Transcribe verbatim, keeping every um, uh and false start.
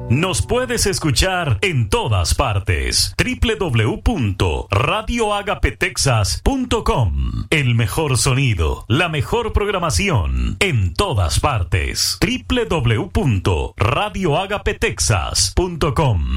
Nos puedes escuchar en todas partes. doble u doble u doble u punto radio agape texas punto com. El mejor sonido, la mejor programación en todas partes. doble u doble u doble u punto radio agape texas punto com.